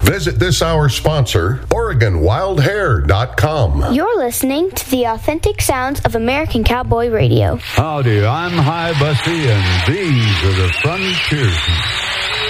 Visit this hour's sponsor, OregonWildHair.com. You're listening to the authentic sounds of American Cowboy Radio. Howdy, I'm Hi Bussy, and these are the Frontiersmen.